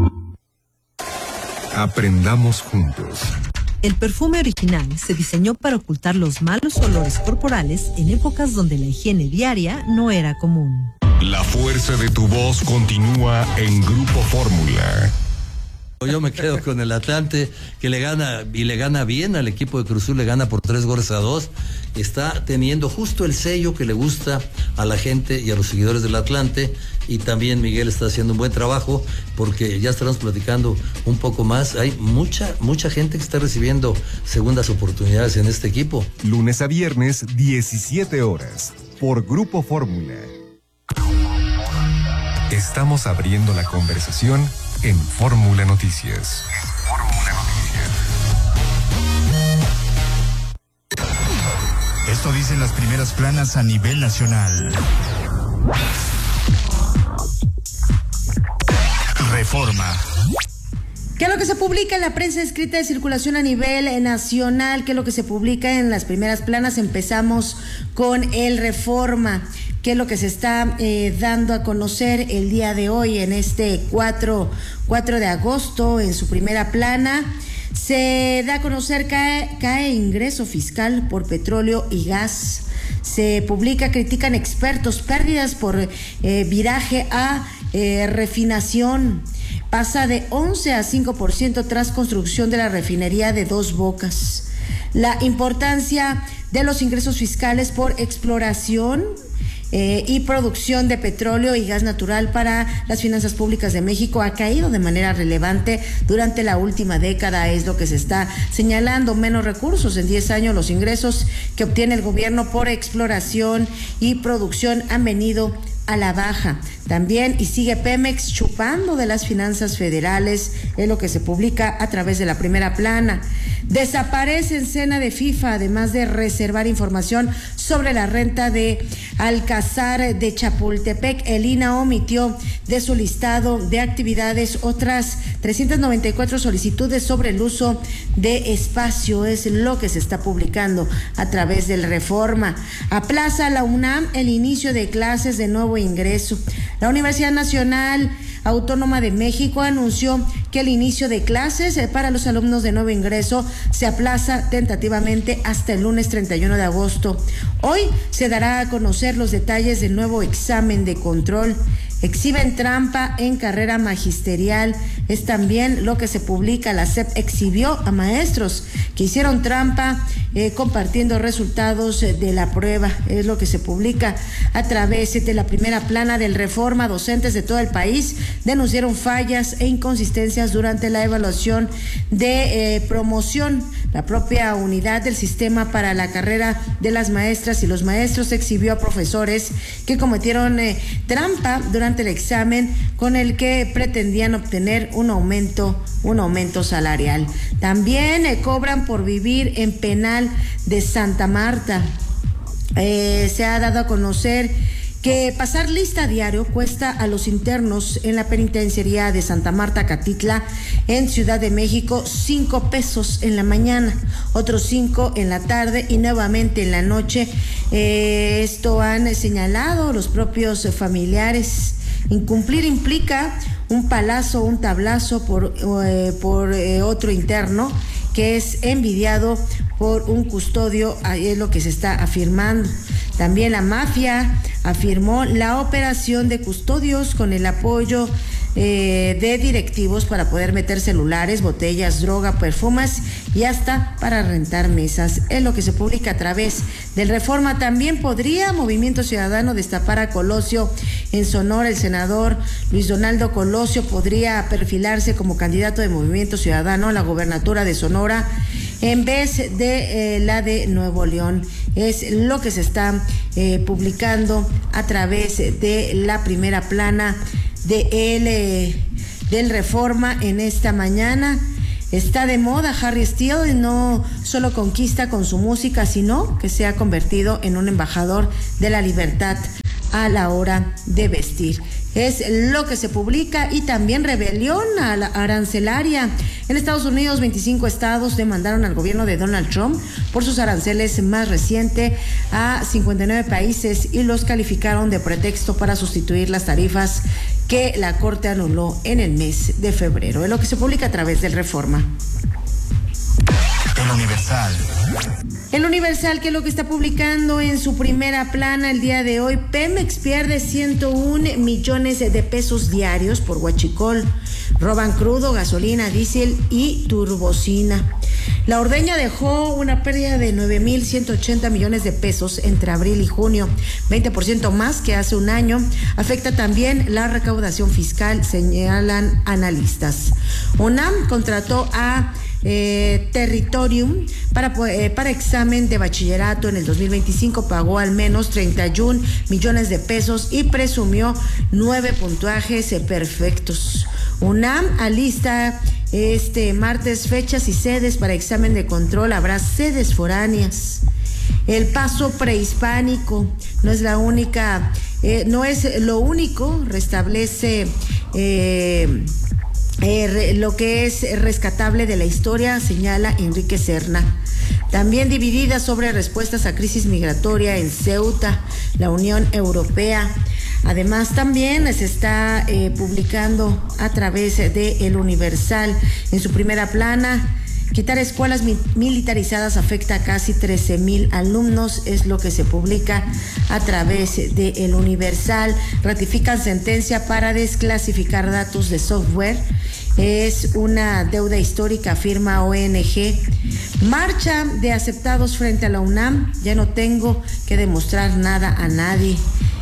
Speaker 1: Aprendamos juntos.
Speaker 5: El perfume original se diseñó para ocultar los malos olores corporales en épocas donde la higiene diaria no era común.
Speaker 1: La fuerza de tu voz continúa en Grupo Fórmula.
Speaker 6: Yo me quedo con el Atlante, que le gana, y le gana bien al equipo de Cruz Azul, le gana por tres goles a dos. Está teniendo justo el sello que le gusta a la gente y a los seguidores del Atlante, y también Miguel está haciendo un buen trabajo, porque ya estaremos platicando un poco más. Hay mucha, mucha gente que está recibiendo segundas oportunidades en este equipo.
Speaker 1: Lunes a viernes, diecisiete horas, por Grupo Fórmula. Estamos abriendo la conversación en Fórmula Noticias. Fórmula
Speaker 8: Noticias. Esto dicen las primeras planas a nivel nacional. Reforma.
Speaker 3: ¿Qué es lo que se publica en la prensa escrita de circulación a nivel nacional? ¿Qué es lo que se publica en las primeras planas? Empezamos con el Reforma. ¿Qué es lo que se está eh, dando a conocer el día de hoy en este cuatro de agosto? En su primera plana se da a conocer que cae, cae ingreso fiscal por petróleo y gas. Se publica, critican expertos, pérdidas por eh, viraje a eh, refinación. Pasa de once a cinco por ciento tras construcción de la refinería de Dos Bocas. La importancia de los ingresos fiscales por exploración Eh, y producción de petróleo y gas natural para las finanzas públicas de México ha caído de manera relevante durante la última década, es lo que se está señalando. Menos recursos en diez años, los ingresos que obtiene el gobierno por exploración y producción han venido a la baja. También, y sigue Pemex chupando de las finanzas federales, es lo que se publica a través de la primera plana. Desaparece en cena de FIFA, además de reservar información sobre la renta de Alcázar de Chapultepec. El I N A omitió de su listado de actividades otras trescientas noventa y cuatro solicitudes sobre el uso de espacio, es lo que se está publicando a través del Reforma. Aplaza la UNAM el inicio de clases de nuevo ingreso. La Universidad Nacional Autónoma de México anunció que el inicio de clases para los alumnos de nuevo ingreso se aplaza tentativamente hasta el lunes treinta y uno de agosto. Hoy se dará a conocer los detalles del nuevo examen de control. Exhiben trampa en carrera magisterial, es también lo que se publica. La S E P exhibió a maestros que hicieron trampa eh, compartiendo resultados de la prueba, es lo que se publica a través de la primera plana del Reforma. Docentes de todo el país denunciaron fallas e inconsistencias durante la evaluación de eh, promoción. La propia unidad del sistema para la carrera de las maestras y los maestros exhibió a profesores que cometieron eh, trampa durante el examen con el que pretendían obtener un aumento, un aumento salarial. También eh, cobran por vivir en penal de Santa Marta. Eh, se ha dado a conocer que pasar lista diario cuesta a los internos en la penitenciaría de Santa Marta Catitla en Ciudad de México cinco pesos en la mañana, otros cinco en la tarde y nuevamente en la noche. Eh, esto han señalado los propios familiares. Incumplir implica un palazo o un tablazo por, eh, por eh, otro interno que es envidiado por un custodio, es lo que se está afirmando. También la mafia afirmó la operación de custodios con el apoyo eh, de directivos para poder meter celulares, botellas, droga, perfumes y hasta para rentar mesas. Es lo que se publica a través del Reforma. También podría Movimiento Ciudadano destapar a Colosio en Sonora. El senador Luis Donaldo Colosio podría perfilarse como candidato de Movimiento Ciudadano a la gobernatura de Sonora en vez de eh, la de Nuevo León. Es lo que se está eh, publicando a través de la primera plana de el, eh, del Reforma en esta mañana. Está de moda Harry Steele y no solo conquista con su música, sino que se ha convertido en un embajador de la libertad a la hora de vestir. Es lo que se publica. Y también rebelión a la arancelaria. En Estados Unidos, veinticinco estados demandaron al gobierno de Donald Trump por sus aranceles más reciente a cincuenta y nueve países y los calificaron de pretexto para sustituir las tarifas que la Corte anuló en el mes de febrero. Es lo que se publica a través del Reforma.
Speaker 8: El Universal.
Speaker 3: El Universal, que es lo que está publicando en su primera plana el día de hoy. Pemex pierde ciento uno millones de pesos diarios por huachicol. Roban crudo, gasolina, diésel y turbocina. La ordeña dejó una pérdida de nueve mil ciento ochenta millones de pesos entre abril y junio, veinte por ciento más que hace un año. Afecta también la recaudación fiscal, señalan analistas. UNAM contrató a Eh, Territorium para, eh, para examen de bachillerato en el dos mil veinticinco, pagó al menos treinta y un millones de pesos y presumió nueve puntuajes perfectos. UNAM alista este martes fechas y sedes para examen de control. Habrá sedes foráneas. El paso prehispánico no es la única, eh, no es lo único, restablece eh, Eh, lo que es rescatable de la historia, señala Enrique Serna. También dividida sobre respuestas a crisis migratoria en Ceuta, la Unión Europea. Además, también se está eh, publicando a través de El Universal en su primera plana. Quitar escuelas mi- militarizadas afecta a casi trece mil alumnos, es lo que se publica a través de El Universal. Ratifican sentencia para desclasificar datos de software. Es una deuda histórica, afirma O N G. Marcha de aceptados frente a la UNAM. Ya no tengo que demostrar nada a nadie.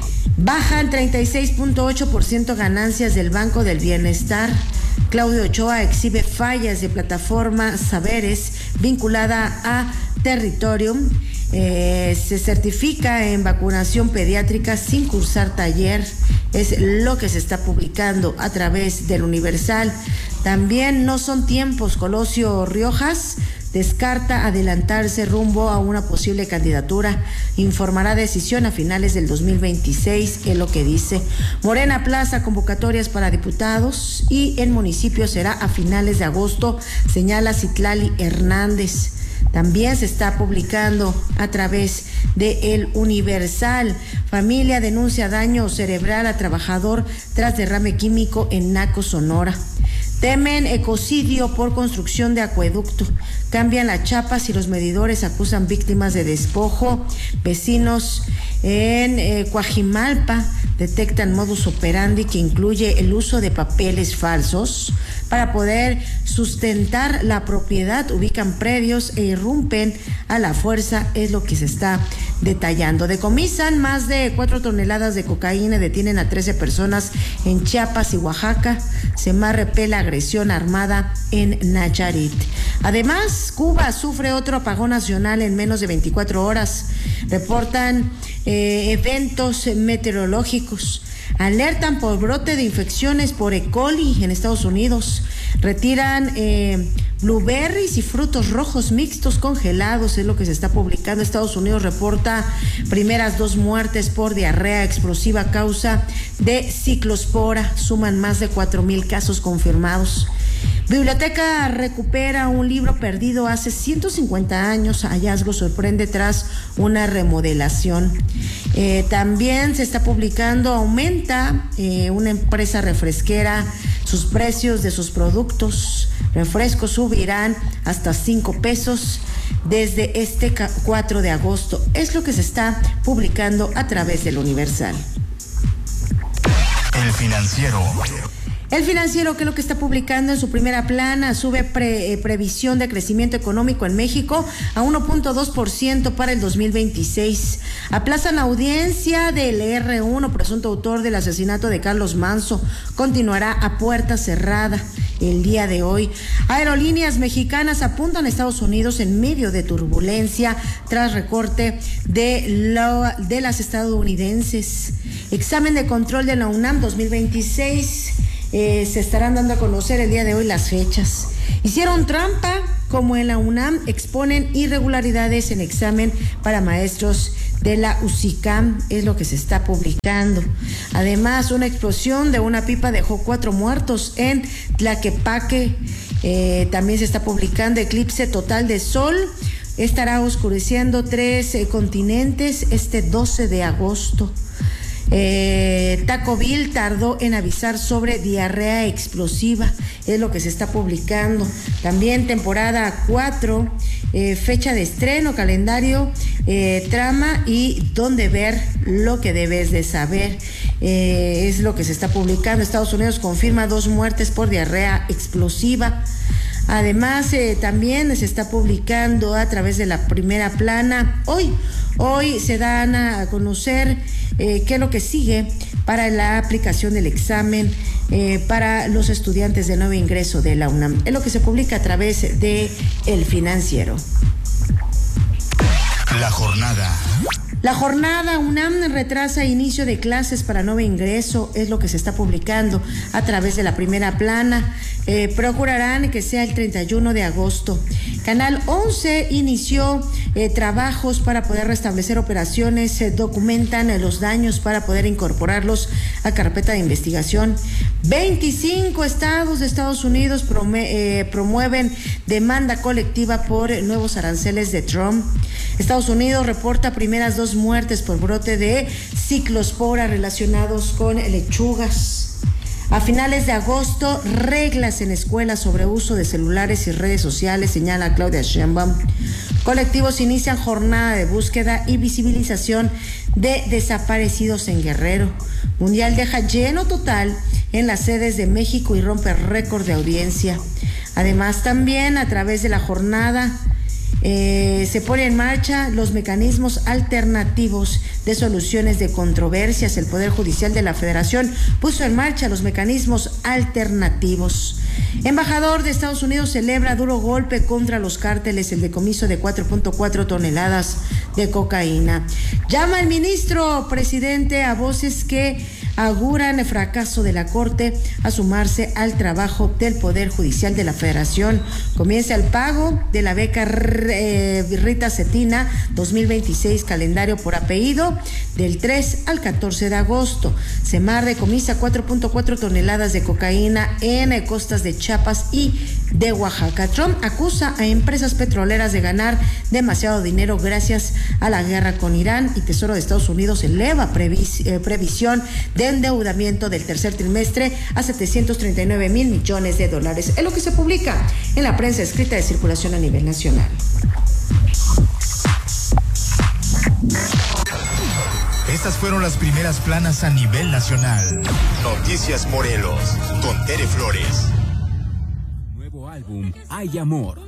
Speaker 3: Bajan treinta y seis punto ocho por ciento ganancias del Banco del Bienestar. Claudio Ochoa exhibe fallas de plataforma Saberes vinculada a Territorium. Eh, se certifica en vacunación pediátrica sin cursar taller. Es lo que se está publicando a través del Universal. También no son tiempos. Colosio Riojas descarta adelantarse rumbo a una posible candidatura. Informará decisión a finales del dos mil veintiséis, es lo que dice. Morena Plaza convocatorias para diputados y en municipios será a finales de agosto, señala Citlali Hernández. También se está publicando a través de El Universal. Familia denuncia daño cerebral a trabajador tras derrame químico en Naco, Sonora. Temen ecocidio por construcción de acueducto. Cambian las chapas y los medidores acusan víctimas de despojo. Vecinos en eh, Coajimalpa detectan modus operandi que incluye el uso de papeles falsos para poder sustentar la propiedad. Ubican predios e irrumpen a la fuerza, es lo que se está detallando. Decomisan más de cuatro toneladas de cocaína, detienen a trece personas en Chiapas y Oaxaca. Semar repela agresión armada en Nayarit. Además, Cuba sufre otro apagón nacional en menos de veinticuatro horas. Reportan eh, eventos meteorológicos. Alertan por brote de infecciones por E. coli en Estados Unidos. Retiran eh, blueberries y frutos rojos mixtos congelados, es lo que se está publicando. Estados Unidos reporta primeras dos muertes por diarrea explosiva a causa de ciclospora. Suman más de cuatro mil casos confirmados. Biblioteca recupera un libro perdido hace ciento cincuenta años. Hallazgo sorprende tras una remodelación. Eh, también se está publicando, aumenta eh, una empresa refresquera sus precios de sus productos. Refrescos subirán hasta cinco pesos desde este cuatro de agosto. Es lo que se está publicando a través del Universal.
Speaker 8: El Financiero.
Speaker 3: El Financiero, que es lo que está publicando en su primera plana, sube pre, eh, previsión de crecimiento económico en México a uno punto dos por ciento para el dos mil veintiséis. Aplazan audiencia del erre uno, presunto autor del asesinato de Carlos Manzo. Continuará a puerta cerrada el día de hoy. Aerolíneas mexicanas apuntan a Estados Unidos en medio de turbulencia tras recorte de, lo, de las estadounidenses. Examen de control de la UNAM dos mil veintiséis. Eh, se estarán dando a conocer el día de hoy las fechas. Hicieron trampa, como en la UNAM exponen irregularidades en examen para maestros de la UCICAM, es lo que se está publicando. Además, una explosión de una pipa dejó cuatro muertos en Tlaquepaque. Eh, también se está publicando eclipse total de sol. Estará oscureciendo tres eh, continentes este doce de agosto. Eh, Taco Bill tardó en avisar sobre diarrea explosiva, es lo que se está publicando. También temporada cuatro, eh, fecha de estreno, calendario, eh, trama y dónde ver lo que debes de saber, eh, es lo que se está publicando. Estados Unidos confirma dos muertes por diarrea explosiva. Además, eh, también se está publicando a través de la primera plana. Hoy, hoy se dan a conocer eh, qué es lo que sigue para la aplicación del examen eh, para los estudiantes de nuevo ingreso de la UNAM. Es lo que se publica a través de El Financiero.
Speaker 8: La jornada.
Speaker 3: La jornada UNAM retrasa inicio de clases para nuevo ingreso, es lo que se está publicando a través de la primera plana. Eh, procurarán que sea el treinta y uno de agosto. Canal once inició eh, trabajos para poder restablecer operaciones, se documentan eh, los daños para poder incorporarlos a carpeta de investigación. veinticinco estados de Estados Unidos prome, eh, promueven demanda colectiva por nuevos aranceles de Trump. Estados Unidos reporta primeras dos muertes por brote de ciclospora relacionados con lechugas. A finales de agosto, reglas en escuelas sobre uso de celulares y redes sociales, señala Claudia Sheinbaum. Colectivos inician jornada de búsqueda y visibilización de desaparecidos en Guerrero. Mundial deja lleno total en las sedes de México y rompe récord de audiencia. Además, también a través de la jornada Eh, se pone en marcha los mecanismos alternativos de soluciones de controversias. El Poder Judicial de la Federación puso en marcha los mecanismos alternativos. Embajador de Estados Unidos celebra duro golpe contra los cárteles, el decomiso de cuatro punto cuatro toneladas de cocaína. Llama el ministro presidente a voces que auguran el fracaso de la Corte a sumarse al trabajo del Poder Judicial de la Federación. Comienza el pago de la beca eh, Rita Cetina dos mil veintiséis, calendario por apellido, del tres al catorce de agosto. Semar decomisa cuatro punto cuatro toneladas de cocaína en eh, costas de Chiapas y de Oaxaca. Trump acusa a empresas petroleras de ganar demasiado dinero gracias a la guerra con Irán, y Tesoro de Estados Unidos eleva previs, eh, previsión de endeudamiento del tercer trimestre a setecientos treinta y nueve mil millones de dólares. Es lo que se publica en la prensa escrita de circulación a nivel nacional.
Speaker 8: Estas fueron las primeras planas a nivel nacional. Noticias Morelos, con Tere Flores.
Speaker 10: Nuevo álbum, Hay Amor.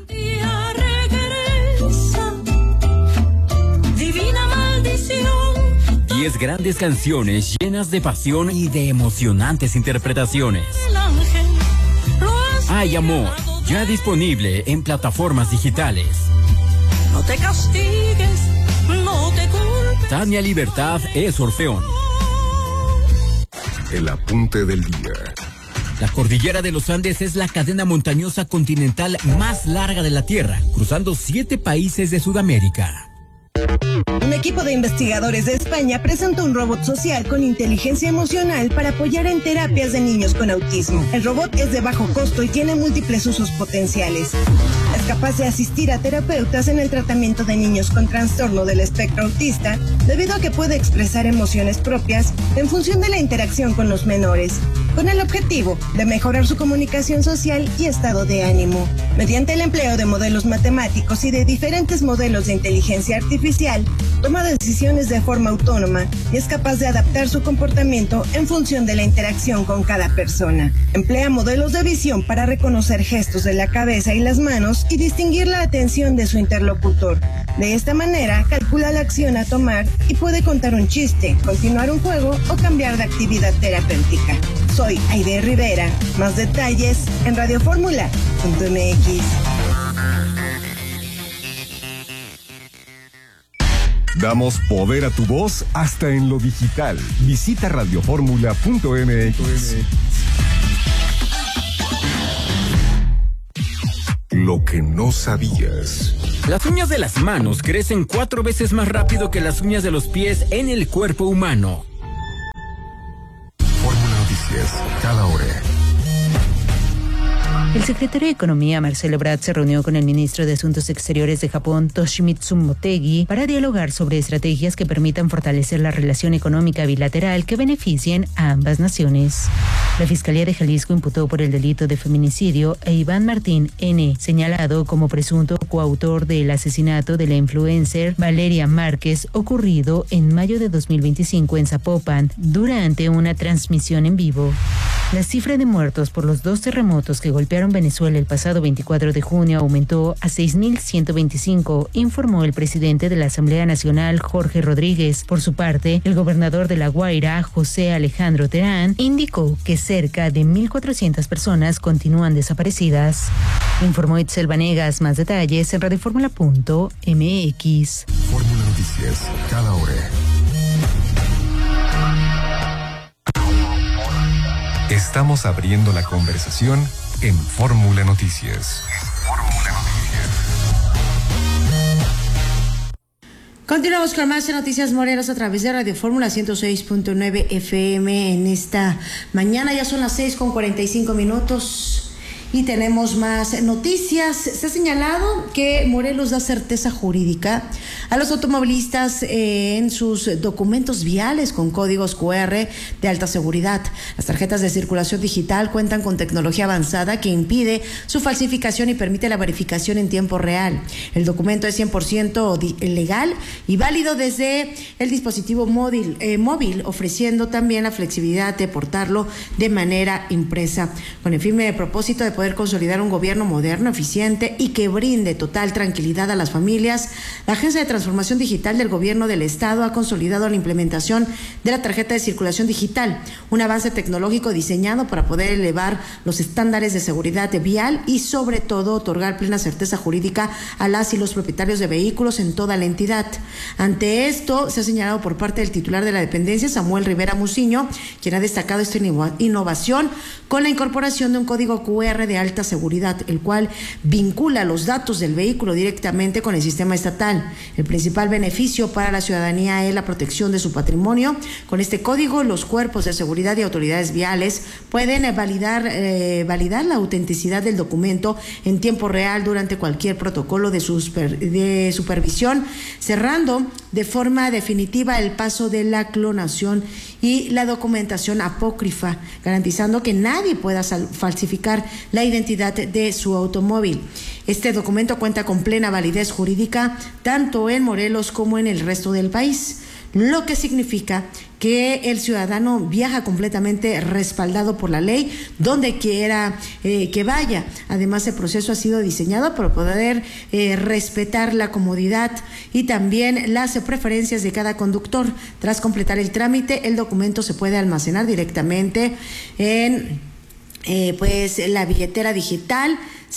Speaker 10: Divina maldición. Diez grandes canciones llenas de pasión y de emocionantes interpretaciones. Hay Amor, ya disponible en plataformas digitales.
Speaker 11: No te castigues, no te culpes.
Speaker 10: Tania Libertad es Orfeón.
Speaker 1: El apunte del día.
Speaker 10: La cordillera de los Andes es la cadena montañosa continental más larga de la Tierra, cruzando siete países de Sudamérica.
Speaker 19: Un equipo de investigadores de España presentó un robot social con inteligencia emocional para apoyar en terapias de niños con autismo. El robot es de bajo costo y tiene múltiples usos potenciales. Es capaz de asistir a terapeutas en el tratamiento de niños con trastorno del espectro autista, debido a que puede expresar emociones propias en función de la interacción con los menores. con el objetivo de mejorar su comunicación social y estado de ánimo. Mediante el empleo de modelos matemáticos y de diferentes modelos de inteligencia artificial, toma decisiones de forma autónoma y es capaz de adaptar su comportamiento en función de la interacción con cada persona. Emplea modelos de visión para reconocer gestos de la cabeza y las manos y distinguir la atención de su interlocutor. De esta manera, calcula la acción a tomar y puede contar un chiste, continuar un juego o cambiar de actividad terapéutica. Soy Aide Rivera. Más detalles en radioformula punto m x.
Speaker 1: Damos poder a tu voz hasta en lo digital. Visita radioformula punto m x. Lo que no sabías.
Speaker 10: Las uñas de las manos crecen cuatro veces más rápido que las uñas de los pies en el cuerpo humano.
Speaker 1: Fórmula Noticias, cada hora.
Speaker 12: El secretario de Economía, Marcelo Ebrard, se reunió con el ministro de Asuntos Exteriores de Japón, Toshimitsu Motegi, para dialogar sobre estrategias que permitan fortalecer la relación económica bilateral que beneficien a ambas naciones. La Fiscalía de Jalisco imputó por el delito de feminicidio a Iván Martín N., señalado como presunto coautor del asesinato de la influencer Valeria Márquez, ocurrido en mayo de dos mil veinticinco en Zapopan, durante una transmisión en vivo. La cifra de muertos por los dos terremotos que golpearon Venezuela el pasado veinticuatro de junio aumentó a seis mil ciento veinticinco, informó el presidente de la Asamblea Nacional, Jorge Rodríguez. Por su parte, el gobernador de La Guaira, José Alejandro Terán, indicó que cerca de mil cuatrocientas personas continúan desaparecidas. Informó Itzel Vanegas. Más detalles en radioformula punto m x.
Speaker 1: Fórmula Noticias, cada hora. Estamos abriendo la conversación en Fórmula Noticias. Fórmula
Speaker 3: Noticias. Continuamos con más Noticias Morelos a través de Radio Fórmula ciento seis punto nueve F M en esta mañana. Ya son las seis con cuarenta y cinco minutos. Y tenemos más noticias. Se ha señalado que Morelos da certeza jurídica a los automovilistas en sus documentos viales con códigos cu erre de alta seguridad. Las tarjetas de circulación digital cuentan con tecnología avanzada que impide su falsificación y permite la verificación en tiempo real. El documento es cien por ciento legal y válido desde el dispositivo móvil, eh, móvil, ofreciendo también la flexibilidad de portarlo de manera impresa, con el firme propósito de poder consolidar un gobierno moderno, eficiente y que brinde total tranquilidad a las familias. La Agencia de Transformación Digital del Gobierno del Estado ha consolidado la implementación de la tarjeta de circulación digital, un avance tecnológico diseñado para poder elevar los estándares de seguridad vial y sobre todo otorgar plena certeza jurídica a las y los propietarios de vehículos en toda la entidad. Ante esto, se ha señalado por parte del titular de la dependencia, Samuel Rivera Muciño, quien ha destacado esta innovación con la incorporación de un código cu erre de alta seguridad, el cual vincula los datos del vehículo directamente con el sistema estatal. El principal beneficio para la ciudadanía es la protección de su patrimonio. Con este código, los cuerpos de seguridad y autoridades viales pueden validar, eh, validar la autenticidad del documento en tiempo real durante cualquier protocolo de, super, de supervisión, cerrando de forma definitiva el paso de la clonación y la documentación apócrifa, garantizando que nadie pueda falsificar la identidad de su automóvil. Este documento cuenta con plena validez jurídica tanto en Morelos como en el resto del país, lo que significa que el ciudadano viaja completamente respaldado por la ley donde quiera eh, que vaya. Además, el proceso ha sido diseñado para poder eh, respetar la comodidad y también las preferencias de cada conductor. Tras completar el trámite, el documento se puede almacenar directamente en eh, pues la billetera digital.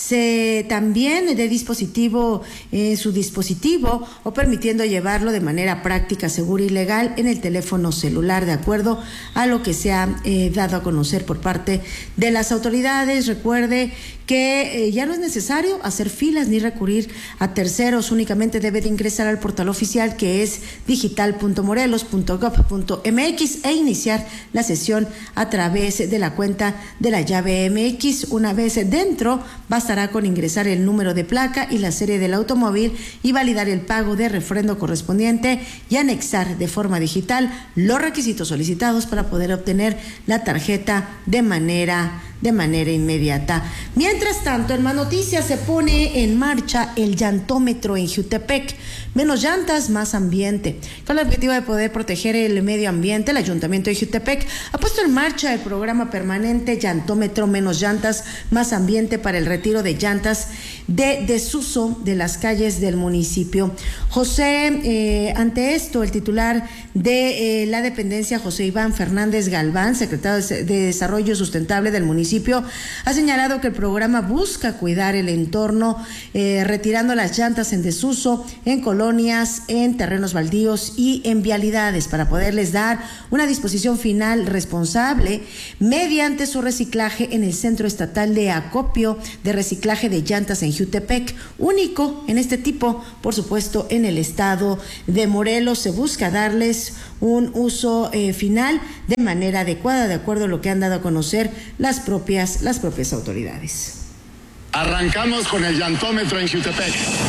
Speaker 3: Se también de dispositivo, eh, su dispositivo o permitiendo llevarlo de manera práctica, segura y legal en el teléfono celular, de acuerdo a lo que se ha eh, dado a conocer por parte de las autoridades. Recuerde que eh, ya no es necesario hacer filas ni recurrir a terceros, únicamente debe de ingresar al portal oficial que es digital punto morelos punto gob punto m x e iniciar la sesión a través de la cuenta de la llave M X. Una vez dentro, va a bastará con ingresar el número de placa y la serie del automóvil y validar el pago de refrendo correspondiente y anexar de forma digital los requisitos solicitados para poder obtener la tarjeta de manera de manera inmediata. Mientras tanto, en más noticias, se pone en marcha el llantómetro en Jutepec. Menos llantas, más ambiente. Con el objetivo de poder proteger el medio ambiente, el Ayuntamiento de Jutepec ha puesto en marcha el programa permanente Llantómetro Menos Llantas, Más Ambiente para el retiro de llantas de desuso de las calles del municipio. José, eh, ante esto, el titular de eh, la dependencia, José Iván Fernández Galván, secretario de Desarrollo Sustentable del municipio, ha señalado que el programa busca cuidar el entorno, eh, retirando las llantas en desuso en colonias, en terrenos baldíos y en vialidades para poderles dar una disposición final responsable mediante su reciclaje en el Centro Estatal de Acopio de Reciclaje de Llantas en Jutepec, único en este tipo, por supuesto, en el estado de Morelos. Se busca darles un uso eh, final de manera adecuada, de acuerdo a lo que han dado a conocer las propias, las propias autoridades.
Speaker 13: Arrancamos con el llantómetro en Jutepec,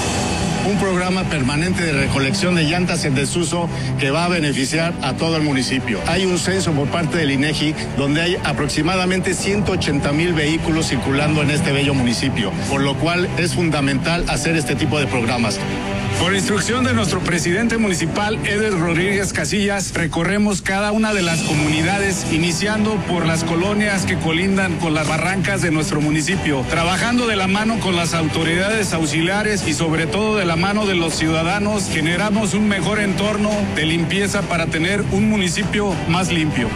Speaker 13: un programa permanente de recolección de llantas en desuso que va a beneficiar a todo el municipio. Hay un censo por parte del INEGI donde hay aproximadamente ciento ochenta mil vehículos circulando en este bello municipio, por lo cual es fundamental hacer este tipo de programas.
Speaker 14: Por instrucción de nuestro presidente municipal, Eder Rodríguez Casillas, recorremos cada una de las comunidades, iniciando por las colonias que colindan con las barrancas de nuestro municipio, trabajando de la mano con las autoridades auxiliares y sobre todo de la mano de los ciudadanos, generamos un mejor entorno de limpieza para tener un municipio más limpio.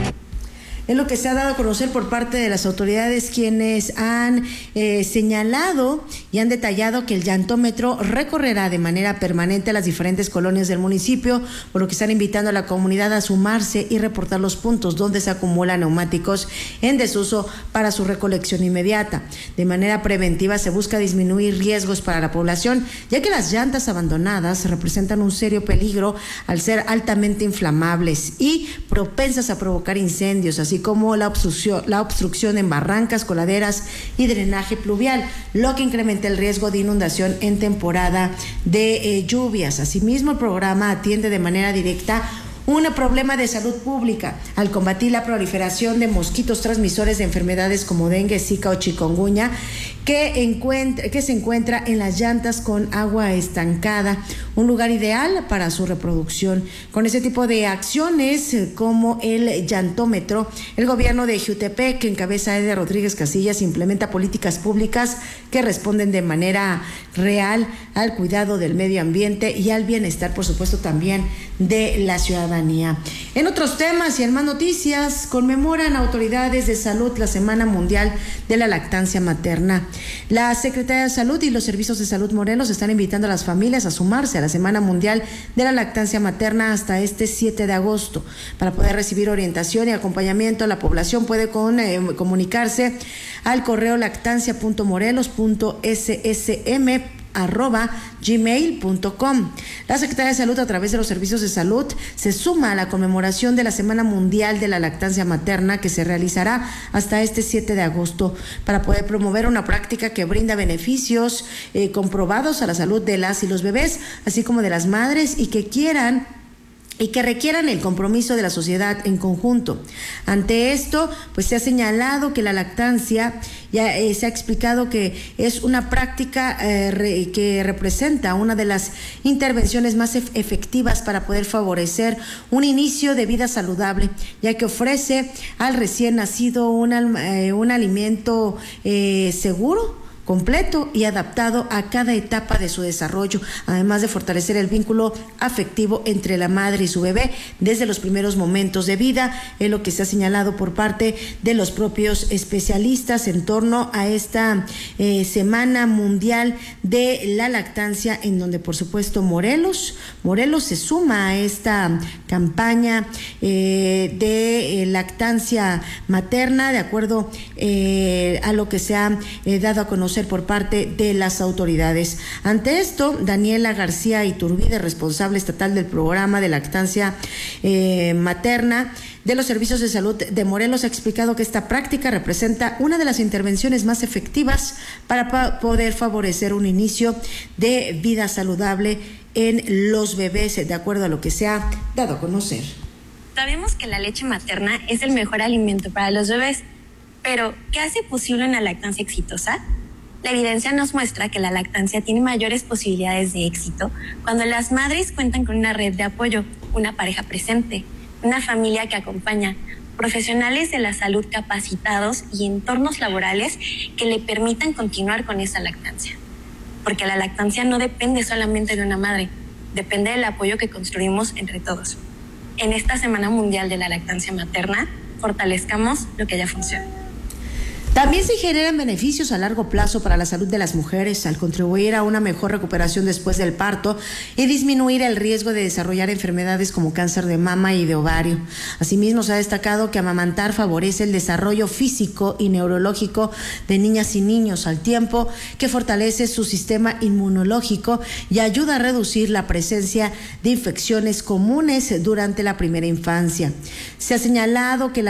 Speaker 3: Es lo que se ha dado a conocer por parte de las autoridades, quienes han eh, señalado y han detallado que el llantómetro recorrerá de manera permanente las diferentes colonias del municipio, por lo que están invitando a la comunidad a sumarse y reportar los puntos donde se acumulan neumáticos en desuso para su recolección inmediata. De manera preventiva se busca disminuir riesgos para la población, ya que las llantas abandonadas representan un serio peligro al ser altamente inflamables y propensas a provocar incendios, así como la obstrucción, la obstrucción en barrancas, coladeras y drenaje pluvial, lo que incrementa el riesgo de inundación en temporada de eh, lluvias. Asimismo, el programa atiende de manera directa un problema de salud pública al combatir la proliferación de mosquitos transmisores de enfermedades como dengue, zika o chikungunya que, encuentra, que se encuentra en las llantas con agua estancada, un lugar ideal para su reproducción. Con ese tipo de acciones como el llantómetro, el gobierno de Jutepec, que encabeza Eder Rodríguez Casillas, implementa políticas públicas que responden de manera real al cuidado del medio ambiente y al bienestar, por supuesto, también de la ciudadanía. En otros temas y en más noticias, conmemoran autoridades de salud la Semana Mundial de la Lactancia Materna. La Secretaría de Salud y los Servicios de Salud Morelos están invitando a las familias a sumarse a la Semana Mundial de la Lactancia Materna hasta este siete de agosto. Para poder recibir orientación y acompañamiento, la población puede con, eh, comunicarse al correo lactancia punto morelos punto s s m arroba gmail punto com. La Secretaría de Salud, a través de los servicios de salud, se suma a la conmemoración de la Semana Mundial de la Lactancia Materna, que se realizará hasta este siete de agosto, para poder promover una práctica que brinda beneficios eh, comprobados a la salud de las y los bebés, así como de las madres, y que quieran y que requieran el compromiso de la sociedad en conjunto. Ante esto, pues se ha señalado que la lactancia, ya eh, se ha explicado que es una práctica eh, re, que representa una de las intervenciones más ef- efectivas para poder favorecer un inicio de vida saludable, ya que ofrece al recién nacido un, eh, un alimento eh, seguro, completo y adaptado a cada etapa de su desarrollo, además de fortalecer el vínculo afectivo entre la madre y su bebé desde los primeros momentos de vida, es lo que se ha señalado por parte de los propios especialistas en torno a esta eh, Semana Mundial de la Lactancia, en donde por supuesto Morelos, Morelos se suma a esta campaña eh, de eh, lactancia materna, de acuerdo eh, a lo que se ha eh, dado a conocer conocer por parte de las autoridades. Ante esto, Daniela García Iturbide, responsable estatal del programa de lactancia eh, materna de los servicios de salud de Morelos, ha explicado que esta práctica representa una de las intervenciones más efectivas para poder favorecer un inicio de vida saludable en los bebés, de acuerdo a lo que se ha dado a conocer.
Speaker 2: Sabemos que la leche materna es el mejor alimento para los bebés, pero ¿qué hace posible una lactancia exitosa? La evidencia nos muestra que la lactancia tiene mayores posibilidades de éxito cuando las madres cuentan con una red de apoyo, una pareja presente, una familia que acompaña, profesionales de la salud capacitados y entornos laborales que le permitan continuar con esa lactancia. Porque la lactancia no depende solamente de una madre, depende del apoyo que construimos entre todos. En esta Semana Mundial de la Lactancia Materna, fortalezcamos lo que ya funciona.
Speaker 3: También se generan beneficios a largo plazo para la salud de las mujeres al contribuir a una mejor recuperación después del parto y disminuir el riesgo de desarrollar enfermedades como cáncer de mama y de ovario. Asimismo, se ha destacado que amamantar favorece el desarrollo físico y neurológico de niñas y niños al tiempo que fortalece su sistema inmunológico y ayuda a reducir la presencia de infecciones comunes durante la primera infancia. Se ha señalado que la